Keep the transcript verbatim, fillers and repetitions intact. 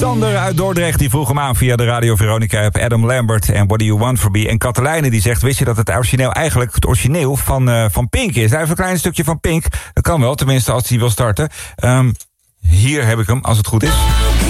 Sander uit Dordrecht die vroeg hem aan via de Radio Veronica app. Adam Lambert en What Do You Want For Me. En Katelijne die zegt, wist je dat het origineel eigenlijk het origineel van, uh, van Pink is? Nou, even een klein stukje van Pink. Dat kan wel, tenminste als hij wil starten. Um, hier heb ik hem, als het goed is.